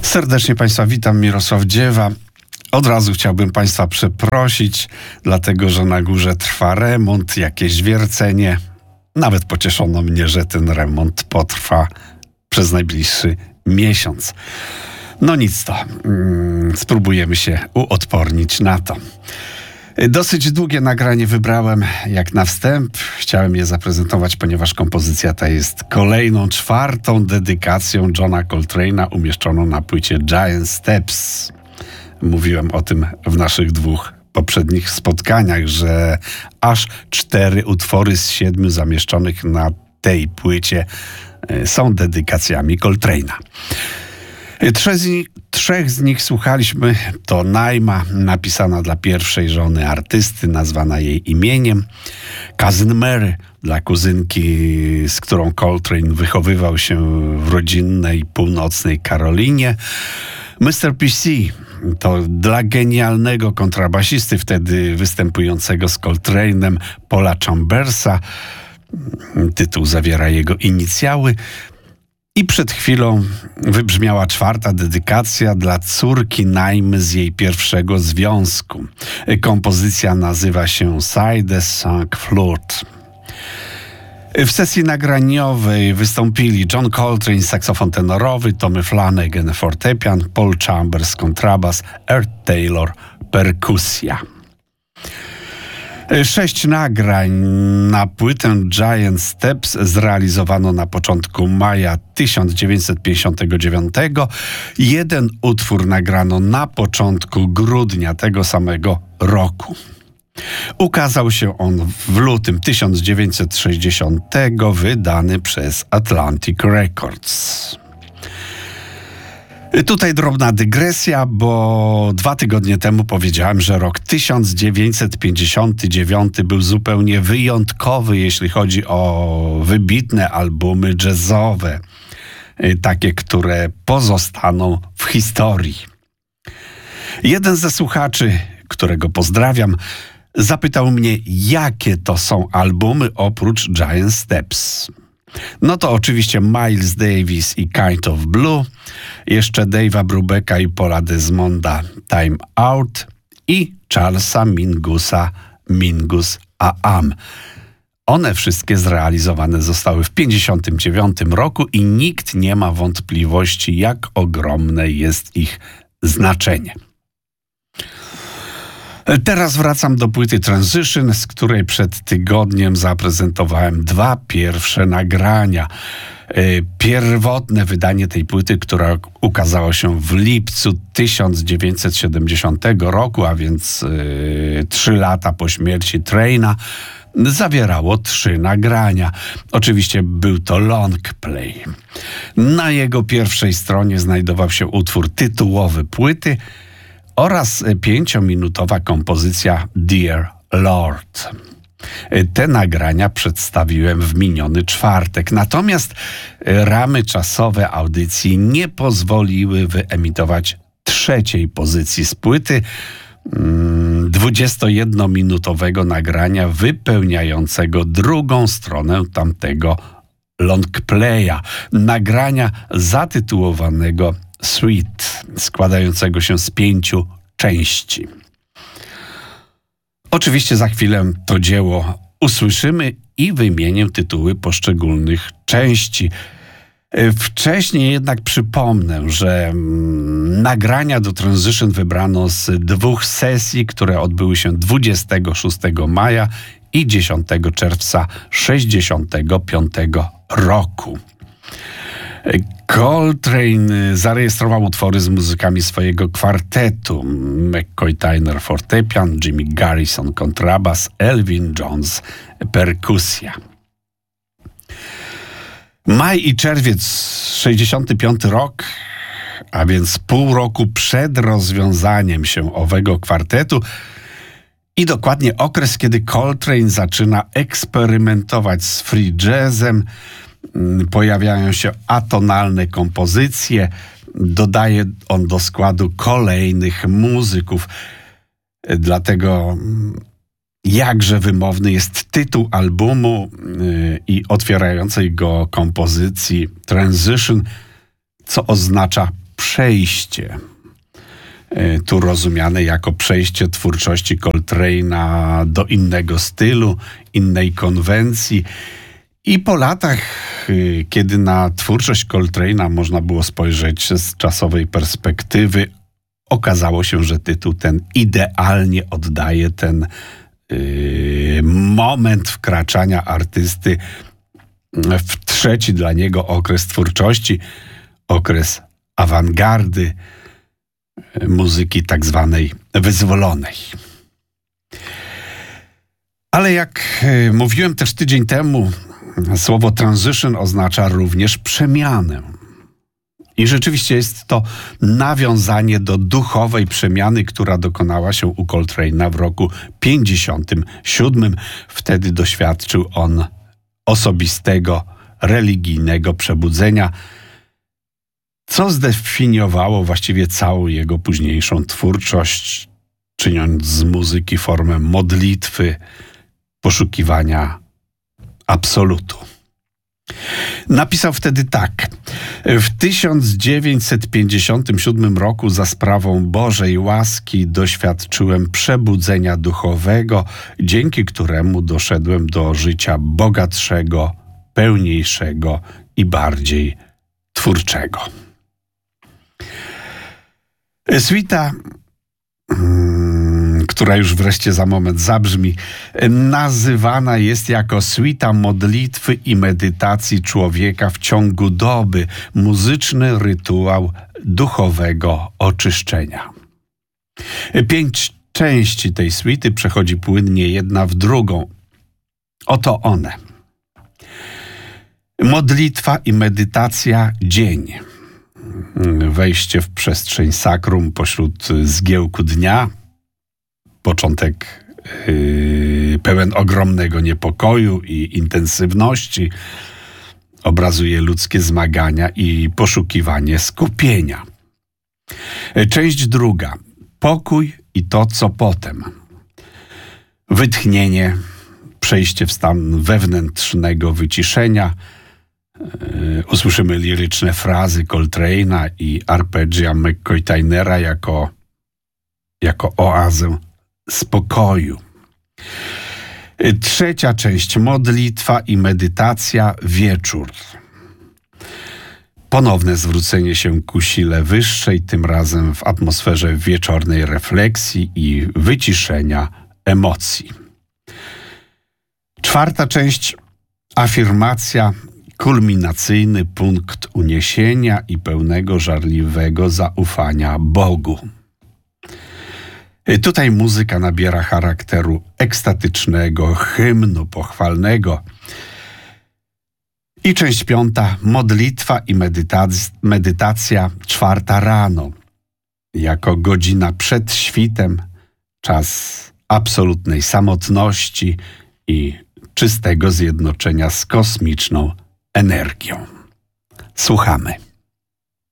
Serdecznie Państwa witam, Mirosław Dziewa. Od razu chciałbym Państwa przeprosić, dlatego że na górze trwa remont, jakieś wiercenie. Nawet pocieszono mnie, że ten remont potrwa przez najbliższy miesiąc. No nic to, spróbujemy się uodpornić na to. Dosyć długie nagranie wybrałem jak na wstęp. Chciałem je zaprezentować, ponieważ kompozycja ta jest kolejną, czwartą dedykacją Johna Coltrane'a umieszczoną na płycie Giant Steps. Mówiłem o tym w naszych dwóch poprzednich spotkaniach, że aż 4 utwory z 7 zamieszczonych na tej płycie są dedykacjami Coltrane'a. Trzech z nich słuchaliśmy. To Naima, napisana dla pierwszej żony artysty, nazwana jej imieniem. Cousin Mary, dla kuzynki, z którą Coltrane wychowywał się w rodzinnej północnej Karolinie. Mr. PC, to dla genialnego kontrabasisty, wtedy występującego z Coltrane'em, Paula Chambersa. Tytuł zawiera jego inicjały. I przed chwilą wybrzmiała 4. dedykacja dla córki Naimy z jej pierwszego związku. Kompozycja nazywa się Side Sang Flute. W sesji nagraniowej wystąpili John Coltrane, saksofon tenorowy, Tommy Flanagan, fortepian, Paul Chambers, kontrabas, Art Taylor, perkusja. 6 nagrań na płytę Giant Steps zrealizowano na początku maja 1959. Jeden utwór nagrano na początku grudnia tego samego roku. Ukazał się on w lutym 1960, wydany przez Atlantic Records. Tutaj drobna dygresja, bo 2 tygodnie temu powiedziałem, że rok 1959 był zupełnie wyjątkowy, jeśli chodzi o wybitne albumy jazzowe, takie, które pozostaną w historii. Jeden ze słuchaczy, którego pozdrawiam, zapytał mnie, jakie to są albumy oprócz Giant Steps. No to oczywiście Miles Davis i Kind of Blue, jeszcze Dave'a Brubecka i Paula Desmonda Time Out i Charlesa Mingusa Mingus A.M. One wszystkie zrealizowane zostały w 1959 roku i nikt nie ma wątpliwości, jak ogromne jest ich znaczenie. Teraz wracam do płyty Transition, z której przed tygodniem zaprezentowałem 2 pierwsze nagrania. Pierwotne wydanie tej płyty, która ukazała się w lipcu 1970 roku, a więc 3 lata po śmierci Traina, zawierało 3 nagrania. Oczywiście był to long play. Na jego pierwszej stronie znajdował się utwór tytułowy płyty oraz 5-minutowa kompozycja Dear Lord. Te nagrania przedstawiłem w miniony czwartek, natomiast ramy czasowe audycji nie pozwoliły wyemitować 3. pozycji z płyty, 21-minutowego nagrania wypełniającego drugą stronę tamtego long playa, nagrania zatytułowanego Suite, składającego się z 5 części. Oczywiście za chwilę to dzieło usłyszymy i wymienię tytuły poszczególnych części. Wcześniej jednak przypomnę, że nagrania do Transition wybrano z 2 sesji, które odbyły się 26 maja i 10 czerwca 1965 roku. Coltrane zarejestrował utwory z muzykami swojego kwartetu. McCoy Tyner fortepian, Jimmy Garrison kontrabas, Elvin Jones perkusja. Maj i czerwiec 65 rok, a więc pół roku przed rozwiązaniem się owego kwartetu i dokładnie okres, kiedy Coltrane zaczyna eksperymentować z free jazzem. Pojawiają się atonalne kompozycje, dodaje on do składu kolejnych muzyków. Dlatego jakże wymowny jest tytuł albumu i otwierającej go kompozycji Transition, co oznacza przejście. Tu rozumiane jako przejście twórczości Coltrane'a do innego stylu, innej konwencji. I po latach, kiedy na twórczość Coltrane'a można było spojrzeć z czasowej perspektywy, okazało się, że tytuł ten idealnie oddaje ten moment wkraczania artysty w trzeci dla niego okres twórczości, okres awangardy, muzyki tak zwanej wyzwolonej. Ale jak mówiłem też tydzień temu, słowo transition oznacza również przemianę. I rzeczywiście jest to nawiązanie do duchowej przemiany, która dokonała się u Coltrane'a w roku 1957. Wtedy doświadczył on osobistego, religijnego przebudzenia, co zdefiniowało właściwie całą jego późniejszą twórczość, czyniąc z muzyki formę modlitwy, poszukiwania absolutu. Napisał wtedy tak. W 1957 roku za sprawą Bożej łaski doświadczyłem przebudzenia duchowego, dzięki któremu doszedłem do życia bogatszego, pełniejszego i bardziej twórczego. Suita, która już wreszcie za moment zabrzmi, nazywana jest jako suita modlitwy i medytacji człowieka w ciągu doby, muzyczny rytuał duchowego oczyszczenia. 5 części tej suity przechodzi płynnie jedna w drugą. Oto one. Modlitwa i medytacja dzień. Wejście w przestrzeń sakrum pośród zgiełku dnia. Początek pełen ogromnego niepokoju i intensywności. Obrazuje ludzkie zmagania i poszukiwanie skupienia. Część druga. Pokój i to, co potem. Wytchnienie, przejście w stan wewnętrznego wyciszenia. Usłyszymy liryczne frazy Coltrane'a i arpeggia McCoy Tynera jako oazę spokoju. Trzecia część. Modlitwa i medytacja wieczór. Ponowne zwrócenie się ku sile wyższej, tym razem w atmosferze wieczornej refleksji i wyciszenia emocji. Czwarta część. Afirmacja, kulminacyjny punkt uniesienia i pełnego żarliwego zaufania Bogu. Tutaj muzyka nabiera charakteru ekstatycznego, hymnu pochwalnego. I część piąta. Modlitwa i medytacja 4 rano. Jako godzina przed świtem, czas absolutnej samotności i czystego zjednoczenia z kosmiczną energią. Słuchamy.